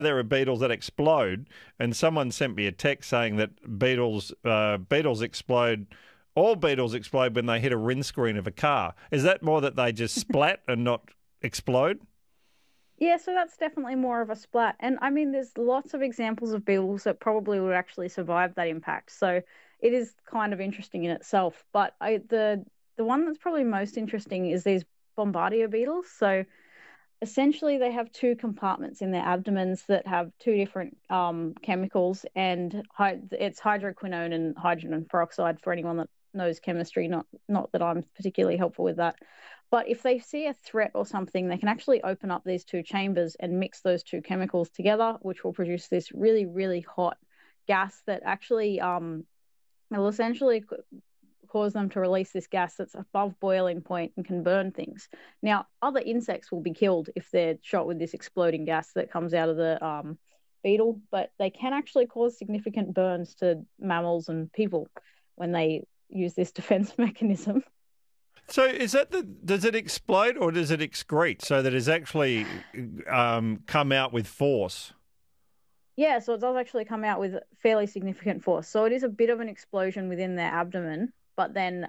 There are beetles that explode, and someone sent me a text saying that beetles explode. All beetles explode when they hit a windscreen of a car. Is that more that they just splat and not explode? Yeah, so that's definitely more of a splat. And I mean, there's lots of examples of beetles that probably would actually survive that impact. So it is kind of interesting in itself. But the one that's probably most interesting is these bombardier beetles. So essentially, they have two compartments in their abdomens that have two different chemicals, and it's hydroquinone and hydrogen peroxide for anyone that knows chemistry. Not that I'm particularly helpful with that. But if they see a threat or something, they can actually open up these two chambers and mix those two chemicals together, which will produce this really, really hot gas that actually will essentially cause them to release this gas that's above boiling point and can burn things. Now, other insects will be killed if they're shot with this exploding gas that comes out of the beetle, but they can actually cause significant burns to mammals and people when they use this defense mechanism. So does it explode or does it excrete so that it's actually come out with force? Yeah, so it does actually come out with fairly significant force. So it is a bit of an explosion within their abdomen, but then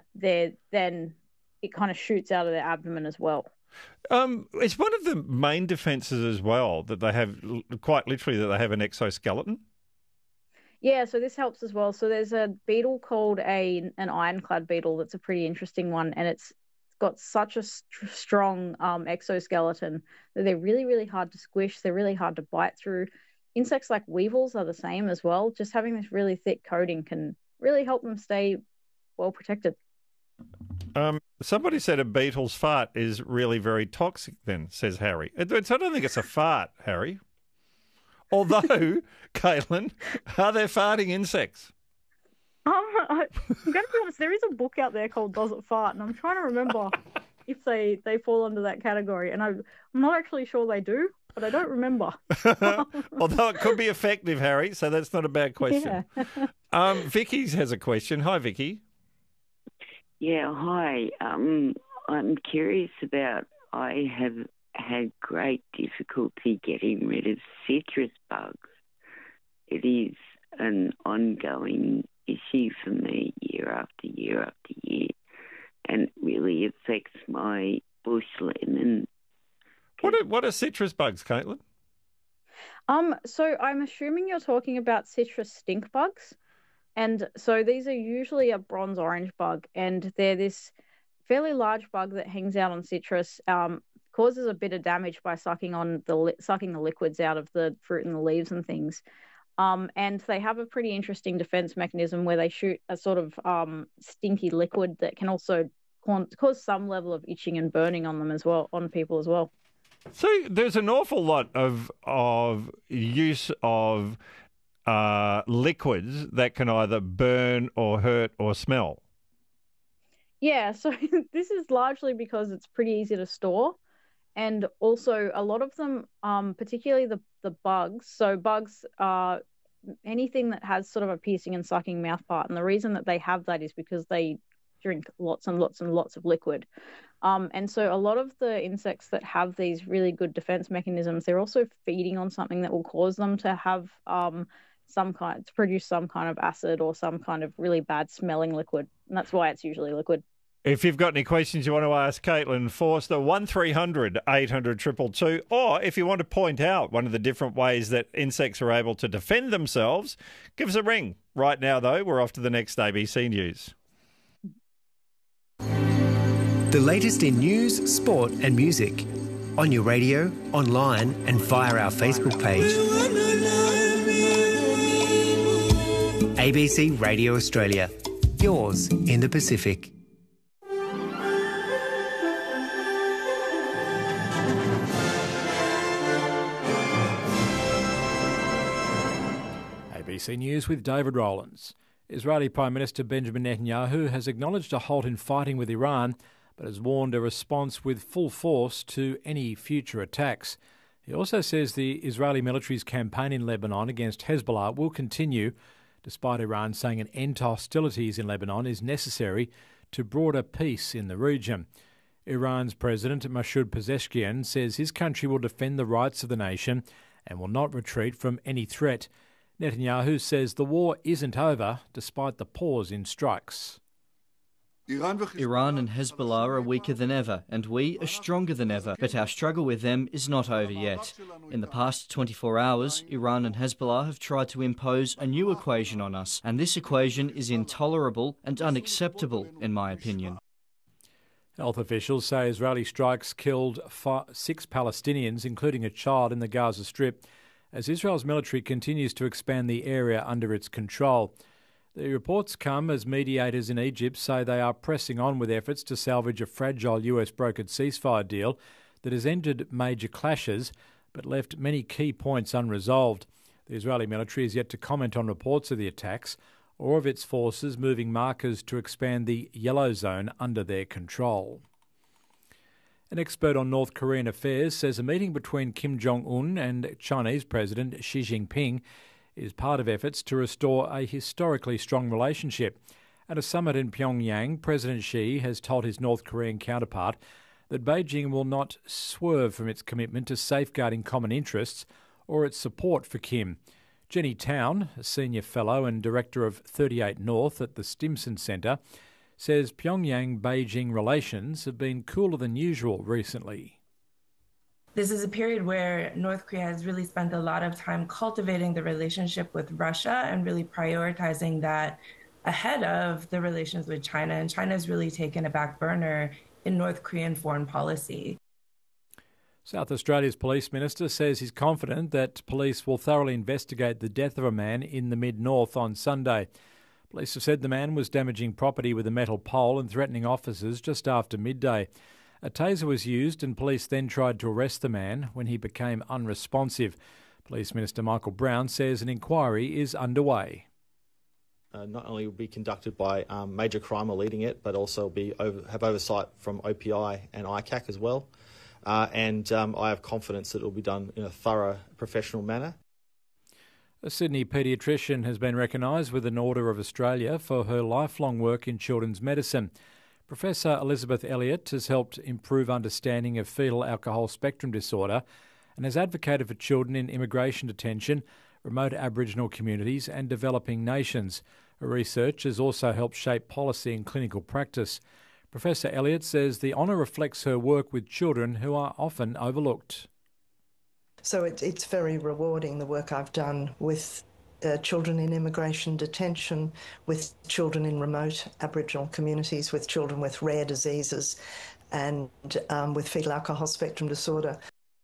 it kind of shoots out of their abdomen as well. It's one of the main defences as well that they have, quite literally, that they have an exoskeleton. Yeah, so this helps as well. So there's a beetle called an ironclad beetle that's a pretty interesting one, and it's got such a strong exoskeleton that they're really, really hard to squish. They're really hard to bite through. Insects like weevils are the same as well. Just having this really thick coating can really help them stay well protected. Somebody said a beetle's fart is really very toxic then, says Harry. I don't think it's a fart, Harry. Although, Caitlin, are there farting insects? I'm going to be honest, there is a book out there called Does It Fart? And I'm trying to remember if they fall under that category. And I'm not actually sure they do, but I don't remember. Although it could be effective, Harry, so that's not a bad question. Yeah. Vicky has a question. Hi, Vicky. Yeah, hi. I'm curious about, I have had great difficulty getting rid of citrus bugs. It is an ongoing issue for me year after year after year, and it really affects my bush lemon. What are citrus bugs, Caitlin? So I'm assuming you're talking about citrus stink bugs. And so these are usually a bronze orange bug, and they're this fairly large bug that hangs out on citrus, causes a bit of damage by sucking the liquids out of the fruit and the leaves and things. And they have a pretty interesting defense mechanism where they shoot a sort of stinky liquid that can also cause some level of itching and burning on them as well, on people as well. So there's an awful lot of use of liquids that can either burn or hurt or smell. Yeah, so this is largely because it's pretty easy to store. And also a lot of them, particularly the bugs. So bugs are anything that has sort of a piercing and sucking mouth part. And the reason that they have that is because they drink lots and lots and lots of liquid. And so a lot of the insects that have these really good defense mechanisms, they're also feeding on something that will cause them to have to produce some kind of acid or some kind of really bad smelling liquid. And that's why it's usually liquid. If you've got any questions you want to ask Caitlin Forster, 1300 800 222, or if you want to point out one of the different ways that insects are able to defend themselves, give us a ring. Right now, though, we're off to the next ABC News. The latest in news, sport and music. On your radio, online and via our Facebook page. ABC Radio Australia. Yours in the Pacific. ABC News with David Rowlands. Israeli Prime Minister Benjamin Netanyahu has acknowledged a halt in fighting with Iran, but has warned a response with full force to any future attacks. He also says the Israeli military's campaign in Lebanon against Hezbollah will continue, despite Iran saying an end to hostilities in Lebanon is necessary to broader peace in the region. Iran's President Masoud Pezeshkian says his country will defend the rights of the nation and will not retreat from any threat. Netanyahu says the war isn't over despite the pause in strikes. Iran and Hezbollah are weaker than ever, and we are stronger than ever, but our struggle with them is not over yet. In the past 24 hours, Iran and Hezbollah have tried to impose a new equation on us, and this equation is intolerable and unacceptable, in my opinion. Health officials say Israeli strikes killed 6 Palestinians, including a child in the Gaza Strip, as Israel's military continues to expand the area under its control. The reports come as mediators in Egypt say they are pressing on with efforts to salvage a fragile US-brokered ceasefire deal that has ended major clashes but left many key points unresolved. The Israeli military is yet to comment on reports of the attacks or of its forces moving markers to expand the yellow zone under their control. An expert on North Korean affairs says a meeting between Kim Jong-un and Chinese President Xi Jinping is part of efforts to restore a historically strong relationship. At a summit in Pyongyang, President Xi has told his North Korean counterpart that Beijing will not swerve from its commitment to safeguarding common interests or its support for Kim. Jenny Town, a senior fellow and director of 38 North at the Stimson Centre, says Pyongyang-Beijing relations have been cooler than usual recently. This is a period where North Korea has really spent a lot of time cultivating the relationship with Russia and really prioritizing that ahead of the relations with China. And China's really taken a back burner in North Korean foreign policy. South Australia's police minister says he's confident that police will thoroughly investigate the death of a man in the mid-north on Sunday. Police have said the man was damaging property with a metal pole and threatening officers just after midday. A taser was used and police then tried to arrest the man when he became unresponsive. Police Minister Michael Brown says an inquiry is underway. Not only will be conducted by Major Crime are leading it, but also have oversight from OPI and ICAC as well. And I have confidence that it will be done in a thorough, professional manner. A Sydney paediatrician has been recognised with an Order of Australia for her lifelong work in children's medicine. Professor Elizabeth Elliott has helped improve understanding of fetal alcohol spectrum disorder and has advocated for children in immigration detention, remote Aboriginal communities and developing nations. Her research has also helped shape policy and clinical practice. Professor Elliott says the honour reflects her work with children who are often overlooked. So it's very rewarding, the work I've done with children in immigration detention, with children in remote Aboriginal communities, with children with rare diseases and with fetal alcohol spectrum disorder.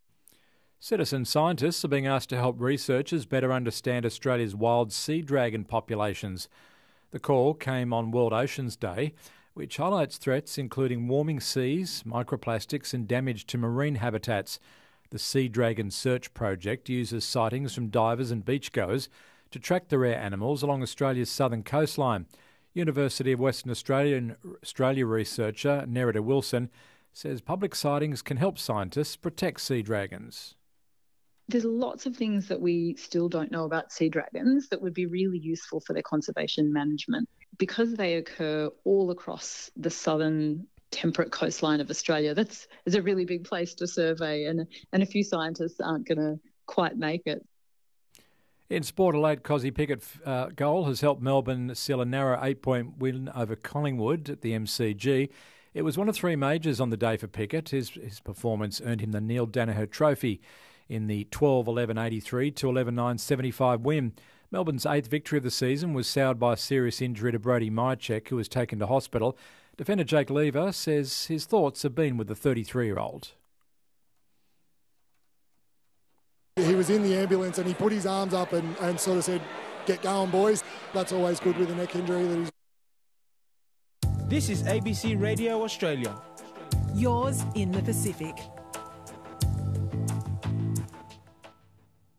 Citizen scientists are being asked to help researchers better understand Australia's wild sea dragon populations. The call came on World Oceans Day, which highlights threats including warming seas, microplastics and damage to marine habitats. The Sea Dragon Search Project uses sightings from divers and beachgoers to track the rare animals along Australia's southern coastline. University of Western Australia researcher Nerida Wilson says public sightings can help scientists protect sea dragons. There's lots of things that we still don't know about sea dragons that would be really useful for their conservation management. Because they occur all across the southern temperate coastline of Australia, it's a really big place to survey, and a few scientists aren't going to quite make it. In sport, a late Cozzy Pickett goal has helped Melbourne seal a narrow 8-point win over Collingwood at the MCG. It was one of 3 majors on the day for Pickett. His performance earned him the Neil Danaher Trophy in the 12-11-83 to 11-9-75 win. Melbourne's 8th victory of the season was soured by a serious injury to Brody Mychek, who was taken to hospital. Defender Jake Lever says his thoughts have been with the 33-year-old. He was in the ambulance and he put his arms up and sort of said, "Get going, boys." That's always good with a neck injury. This is ABC Radio Australia. Yours in the Pacific.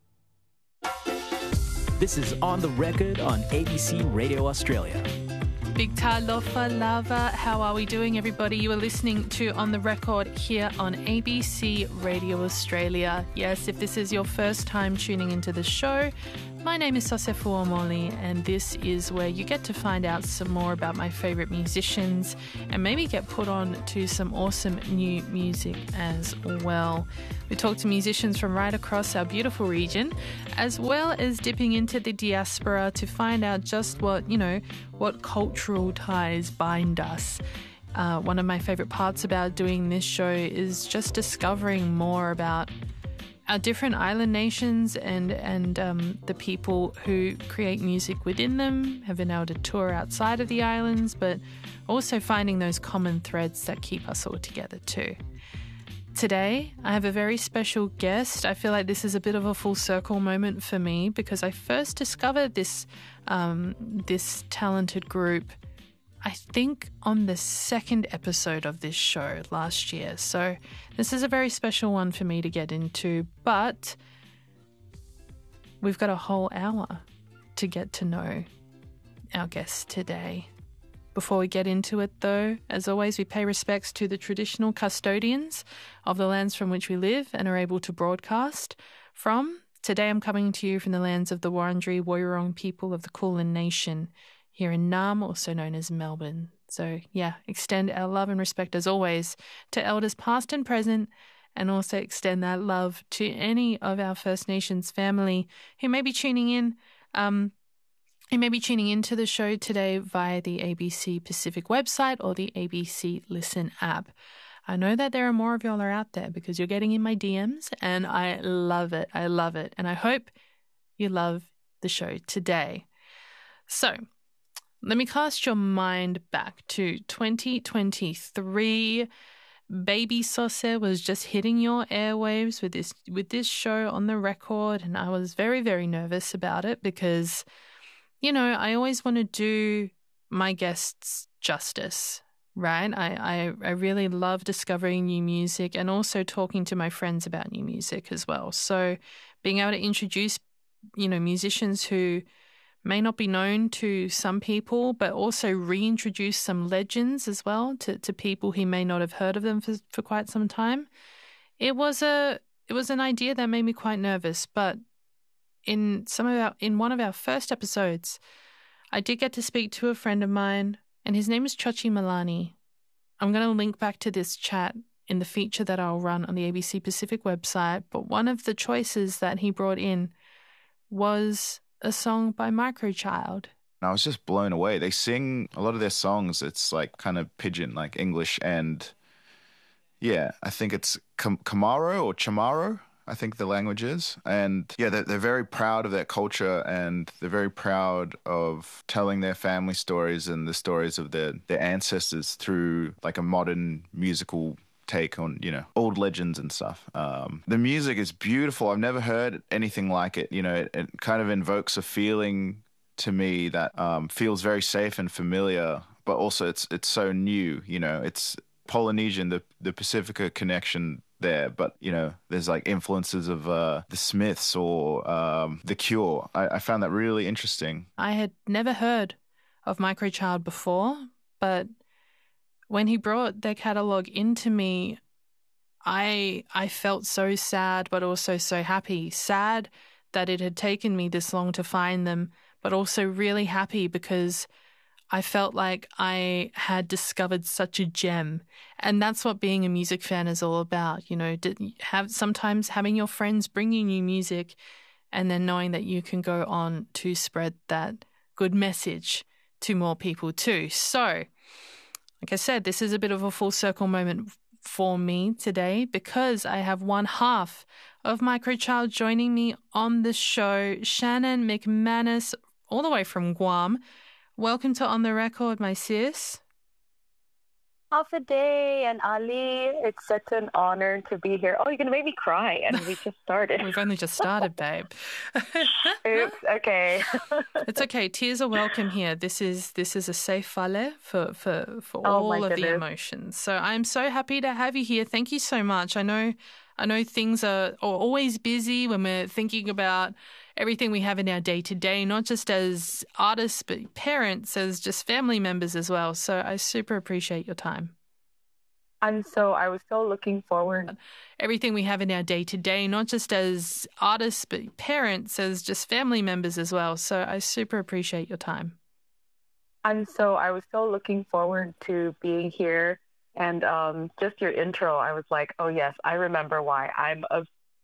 This is On the Record on ABC Radio Australia. Big Talofa Lava. How are we doing, everybody? You are listening to On The Record here on ABC Radio Australia. Yes, if this is your first time tuning into the show, my name is Sosefu Omoli, and this is where you get to find out some more about my favourite musicians and maybe get put on to some awesome new music as well. We talk to musicians from right across our beautiful region, as well as dipping into the diaspora to find out just what cultural ties bind us. One of my favourite parts about doing this show is just discovering more about our different island nations and the people who create music within them, have been able to tour outside of the islands, but also finding those common threads that keep us all together too. Today, I have a very special guest. I feel like this is a bit of a full circle moment for me because I first discovered this talented group, I think, on the second episode of this show last year. So this is a very special one for me to get into, but we've got a whole hour to get to know our guest today. Before we get into it, though, as always, we pay respects to the traditional custodians of the lands from which we live and are able to broadcast from. Today I'm coming to you from the lands of the Wurundjeri Woiwurrung people of the Kulin Nation here in Naarm, also known as Melbourne. So, yeah, extend our love and respect, as always, to elders past and present, and also extend that love to any of our First Nations family who may be tuning in into the show today via the ABC Pacific website or the ABC Listen app. I know that there are more of y'all are out there because you're getting in my DMs, and I love it. I love it. And I hope you love the show today. So, let me cast your mind back to 2023. Baby Sauce was just hitting your airwaves with this show On The Record, and I was very, very nervous about it because, I always want to do my guests justice, right? I really love discovering new music and also talking to my friends about new music as well. So being able to introduce, musicians who may not be known to some people, but also reintroduce some legends as well to people who may not have heard of them for quite some time. It was an idea that made me quite nervous, but in one of our first episodes, I did get to speak to a friend of mine, and his name is Chochi Malani. I'm going to link back to this chat in the feature that I'll run on the ABC Pacific website, but one of the choices that he brought in was a song by Microchild. I was just blown away. They sing a lot of their songs. It's like kind of pidgin, like English. And yeah, I think it's Chamorro or Chamorro, I think the language is. And yeah, they're very proud of their culture, and they're very proud of telling their family stories and the stories of their ancestors through like a modern musical take on, old legends and stuff. The music is beautiful. I've never heard anything like it. It kind of invokes a feeling to me that feels very safe and familiar, but also it's so new. It's Polynesian, the Pacifica connection there, but there's like influences of the Smiths or The Cure. I found that really interesting. I had never heard of Microchild before, but when he brought their catalogue into me, I felt so sad, but also so happy. Sad that it had taken me this long to find them, but also really happy because I felt like I had discovered such a gem. And that's what being a music fan is all about. Sometimes having your friends bring you new music and then knowing that you can go on to spread that good message to more people too. So, like I said, this is a bit of a full circle moment for me today because I have one half of Microchild joining me on the show, Shannon McManus, all the way from Guam. Welcome to On The Record, my sis. Half a day, and Ali, it's such an honor to be here. Oh, you're going to make me cry, and we just started. We've only just started, babe. Oops, okay. It's okay. Tears are welcome here. This is a safe fale for all of the emotions. So I'm so happy to have you here. Thank you so much. I know I know things are always busy when we're thinking about everything we have in our day-to-day, not just as artists, but parents, as just family members as well. So I super appreciate your time. I was so looking forward. Everything we have in our day-to-day, not just as artists, but parents, as just family members as well. So I super appreciate your time. I was so looking forward to being here. And just your intro, I was like, oh, yes, I remember why I'm a...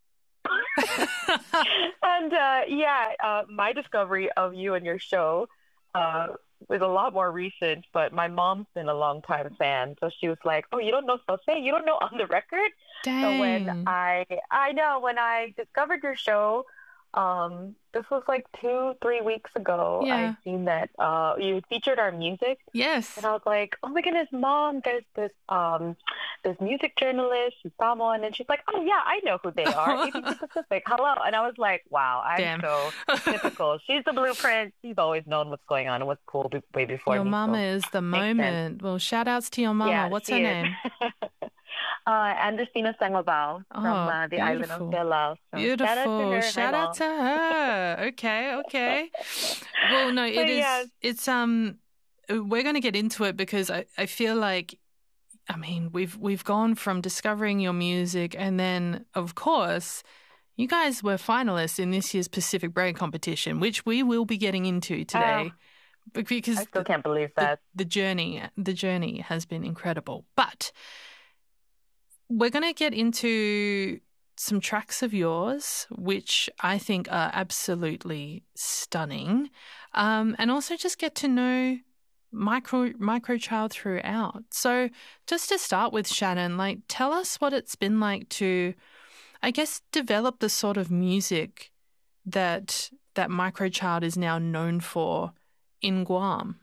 And my discovery of you and your show was a lot more recent, but my mom's been a long-time fan. So she was like, oh, you don't know Sauce? You don't know On the Record? Dang. So when when I discovered your show, this was like 2-3 weeks ago. Yeah. I seen that you featured our music. Yes. And I was like, oh my goodness, Mom, there's this music journalist, someone, and she's like, oh yeah, I know who they are. ABC Pacific. Hello. And I was like, wow, I'm so typical. She's the blueprint. She's always known what's going on and what's cool way before your me. mama So is the moment. Well, shout outs to your mama. Yeah, What's she her is. name? Andersina Sangoval from the island of Palau. So Beautiful. Shout out to her. Okay. Well, no, it's we're going to get into it because I feel like, I mean, we've gone from discovering your music, and then of course you guys were finalists in this year's Pacific Break competition, which we will be getting into today. Because I still can't believe that. The journey has been incredible. But we're going to get into some tracks of yours, which I think are absolutely stunning, and also just get to know Microchild throughout. So just to start with, Shannon, like, tell us what it's been like to, I guess, develop the sort of music that Microchild is now known for in Guam.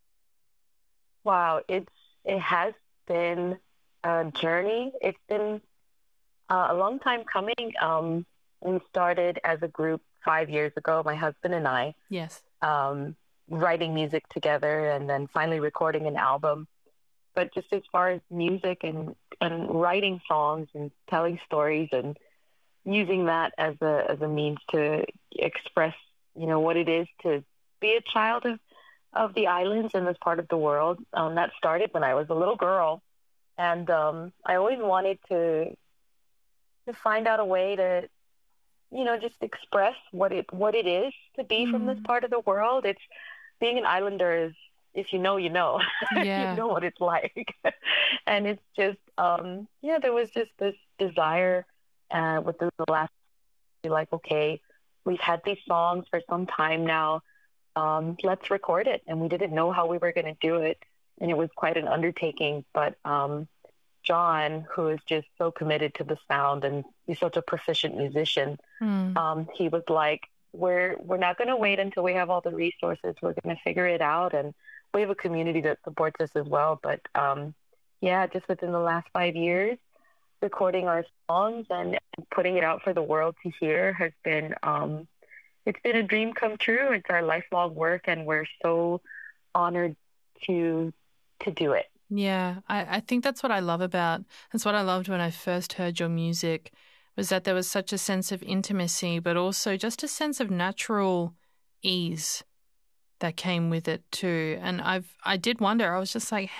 Wow, it has been a journey. It's been a long time coming. We started as a group 5 years ago, my husband and I. Yes. Writing music together and then finally recording an album. But just as far as music and writing songs and telling stories and using that as a means to express, what it is to be a child of the islands and this part of the world. That started when I was a little girl. And I always wanted to find out a way to, just express what it is to be from this part of the world. It's being an islander is, if you know, you know. Yeah. You know what it's like. And it's just, there was just this desire within the last, like, okay, we've had these songs for some time now. Let's record it. And we didn't know how we were going to do it. And it was quite an undertaking. But John, who is just so committed to the sound and he's such a proficient musician, he was like, we're not going to wait until we have all the resources. We're going to figure it out. And we have a community that supports us as well. But just within the last 5 years, recording our songs and putting it out for the world to hear has been, it's been a dream come true. It's our lifelong work, and we're so honored to do it. Yeah, I think that's what I loved when I first heard your music, was that there was such a sense of intimacy, but also just a sense of natural ease that came with it too. And I did wonder, I was just like,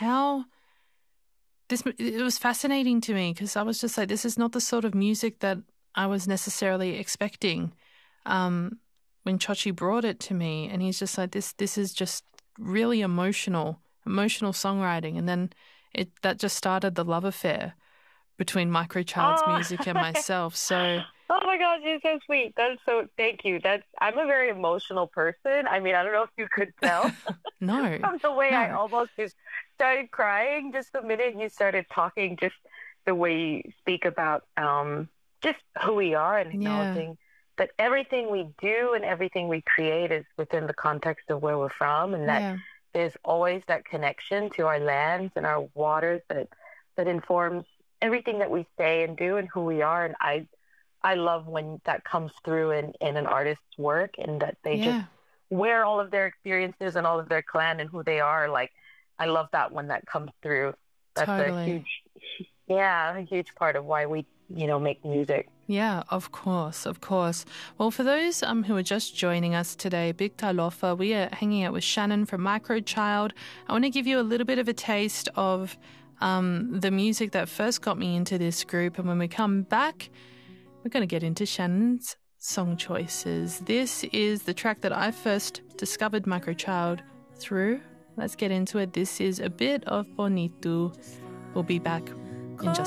it was fascinating to me, because I was just like, this is not the sort of music that I was necessarily expecting when Chochi brought it to me. And he's just like, this is just really emotional songwriting. And then that just started the love affair between Microchild's music and myself. So, oh my gosh, you're so sweet. Thank you. I'm a very emotional person. I mean, I don't know if you could tell. No. From the way I almost just started crying just the minute you started talking, just the way you speak about just who we are and acknowledging that everything we do and everything we create is within the context of where we're from, and that there's always that connection to our lands and our waters that informs everything that we say and do and who we are. And I love when that comes through in an artist's work, and that they just wear all of their experiences and all of their clan and who they are. Like, I love that when that comes through. That's totally. a huge part of why we make music. Yeah, of course, of course. Well, for those who are just joining us today, Big Talofa, we are hanging out with Shannon from Microchild. I want to give you a little bit of a taste of the music that first got me into this group. And when we come back, we're going to get into Shannon's song choices. This is the track that I first discovered Microchild through. Let's get into it. This is a bit of Bonito. We'll be back in just